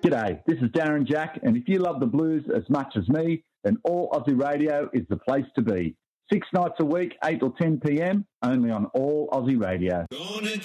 G'day, this is Darren Jack, and if you love the blues as much as me, then All Aussie Radio is the place to be. 6 nights a week, 8 or 10 p.m, only on All Aussie Radio. Gonna